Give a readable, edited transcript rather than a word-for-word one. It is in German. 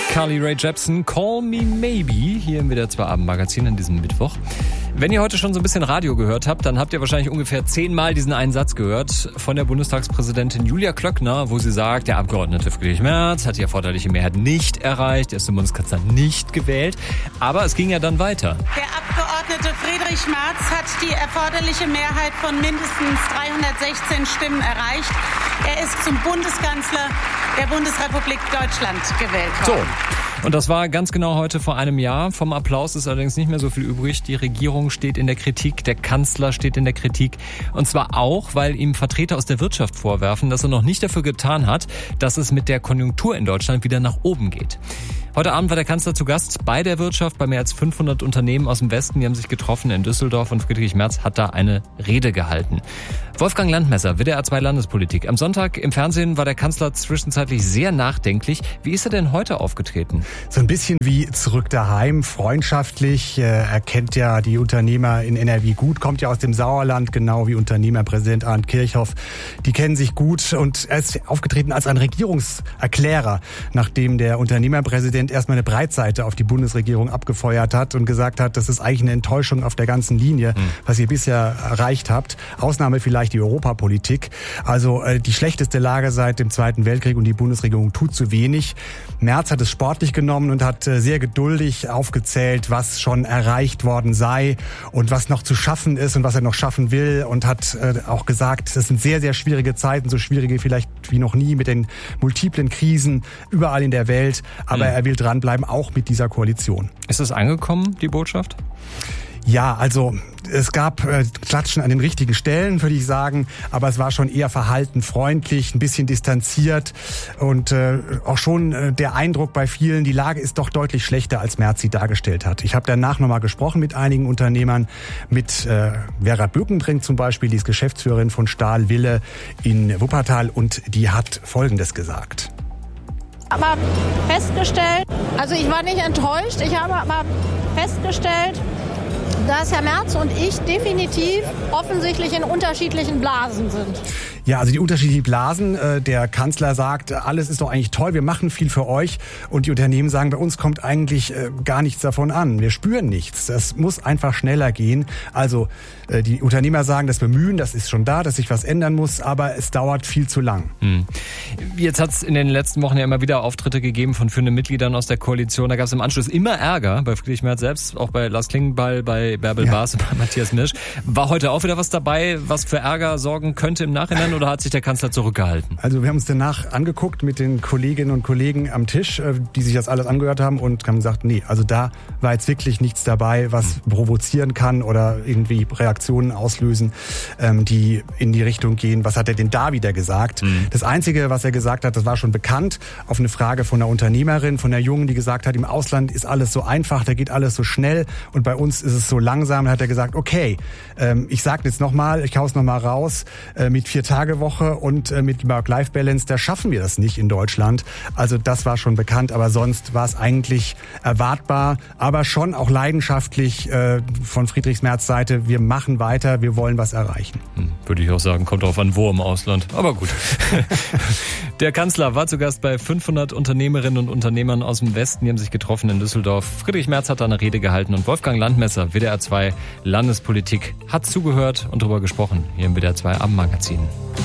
Carly Rae Jepsen, Call Me Maybe, hier im WDR 2 Abendmagazin an diesem Mittwoch. Wenn ihr heute schon so ein bisschen Radio gehört habt, dann habt ihr wahrscheinlich ungefähr 10-mal diesen einen Satz gehört von der Bundestagspräsidentin Julia Klöckner, wo sie sagt, der Abgeordnete Friedrich Merz hat die erforderliche Mehrheit nicht erreicht, er ist zum Bundeskanzler nicht gewählt. Aber es ging ja dann weiter. Der Abgeordnete Friedrich Merz hat die erforderliche Mehrheit von mindestens 316 Stimmen erreicht. Er ist zum Bundeskanzler der Bundesrepublik Deutschland gewählt worden. So, und das war ganz genau heute vor einem Jahr. Vom Applaus ist allerdings nicht mehr so viel übrig. Die Regierung steht in der Kritik, der Kanzler steht in der Kritik. Und zwar auch, weil ihm Vertreter aus der Wirtschaft vorwerfen, dass er noch nicht dafür getan hat, dass es mit der Konjunktur in Deutschland wieder nach oben geht. Heute Abend war der Kanzler zu Gast bei der Wirtschaft, bei mehr als 500 Unternehmen aus dem Westen. Die haben sich getroffen in Düsseldorf und Friedrich Merz hat da eine Rede gehalten. Wolfgang Landmesser, WDR 2 Landespolitik. Am Sonntag im Fernsehen war der Kanzler zwischenzeitlich sehr nachdenklich. Wie ist er denn heute aufgetreten? So ein bisschen wie zurück daheim, freundschaftlich. Er kennt ja die Unternehmer in NRW gut, kommt ja aus dem Sauerland, genau wie Unternehmerpräsident Arndt Kirchhoff. Die kennen sich gut und er ist aufgetreten als ein Regierungserklärer, nachdem der Unternehmerpräsident erstmal eine Breitseite auf die Bundesregierung abgefeuert hat und gesagt hat, das ist eigentlich eine Enttäuschung auf der ganzen Linie, was ihr bisher erreicht habt. Ausnahme vielleicht die Europapolitik. Also die schlechteste Lage seit dem Zweiten Weltkrieg und die Bundesregierung tut zu wenig. Merz hat es sportlich genommen und hat sehr geduldig aufgezählt, was schon erreicht worden sei und was noch zu schaffen ist und was er noch schaffen will und hat auch gesagt, es sind sehr, sehr schwierige Zeiten, so schwierige vielleicht wie noch nie mit den multiplen Krisen überall in der Welt. Aber er will dranbleiben, auch mit dieser Koalition. Ist es angekommen, die Botschaft? Ja, also es gab Klatschen an den richtigen Stellen, würde ich sagen, aber es war schon eher verhalten, freundlich, ein bisschen distanziert und auch schon der Eindruck bei vielen, die Lage ist doch deutlich schlechter, als Merz sie dargestellt hat. Ich habe danach nochmal gesprochen mit einigen Unternehmern, mit Vera Böckenbrink zum Beispiel, die ist Geschäftsführerin von Stahlwille in Wuppertal und die hat Folgendes gesagt. Aber festgestellt, also ich war nicht enttäuscht, ich habe aber festgestellt, dass Herr Merz und ich definitiv offensichtlich in unterschiedlichen Blasen sind. Ja, also die unterschiedlichen Blasen. Der Kanzler sagt, alles ist doch eigentlich toll, wir machen viel für euch. Und die Unternehmen sagen, bei uns kommt eigentlich gar nichts davon an. Wir spüren nichts. Das muss einfach schneller gehen. Also die Unternehmer sagen, das Bemühen, das ist schon da, dass sich was ändern muss, aber es dauert viel zu lang. Jetzt hat es in den letzten Wochen ja immer wieder Auftritte gegeben von führenden Mitgliedern aus der Koalition. Da gab es im Anschluss immer Ärger bei Friedrich Merz selbst, auch bei Lars Klingbeil, bei Bärbel Baas und bei Matthias Misch. War heute auch wieder was dabei, was für Ärger sorgen könnte im Nachhinein? Oder hat sich der Kanzler zurückgehalten? Also wir haben uns danach angeguckt mit den Kolleginnen und Kollegen am Tisch, die sich das alles angehört haben und haben gesagt, nee, also da war jetzt wirklich nichts dabei, was provozieren kann oder irgendwie Reaktionen auslösen, die in die Richtung gehen, was hat er denn da wieder gesagt? Das Einzige, was er gesagt hat, das war schon bekannt, auf eine Frage von einer Unternehmerin, von einer Jungen, die gesagt hat, im Ausland ist alles so einfach, da geht alles so schnell und bei uns ist es so langsam. Da hat er gesagt, okay, ich sage jetzt nochmal, ich hau's nochmal raus, mit 4-Tage-Woche und mit Work-Life-Balance, da schaffen wir das nicht in Deutschland. Also das war schon bekannt, aber sonst war es eigentlich erwartbar, aber schon auch leidenschaftlich von Friedrich Merz Seite. Wir machen weiter, wir wollen was erreichen. Würde ich auch sagen, kommt drauf an, wo im Ausland. Aber gut. Der Kanzler war zu Gast bei 500 Unternehmerinnen und Unternehmern aus dem Westen. Die haben sich getroffen in Düsseldorf. Friedrich Merz hat da eine Rede gehalten und Wolfgang Landmesser, WDR 2 Landespolitik, hat zugehört und darüber gesprochen hier im WDR 2 Abendmagazin.